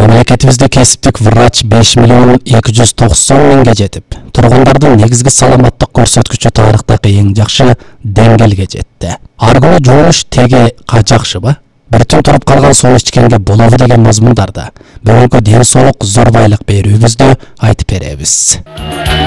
Мамлекетибизде кесиптик врач 5 миллион 290 миңге жетип, тургундардын негизги саламаттык көрсөткүчү тарыхтагы эң жакшы деңгээлге жетти. Аргылы жумуш теге жакшыбы? Bir tün turup kalgan su içkenge bulavu деген mazmundarda, бүгүнкү ден соолук зор байлык берүүбүздү айтып беребиз.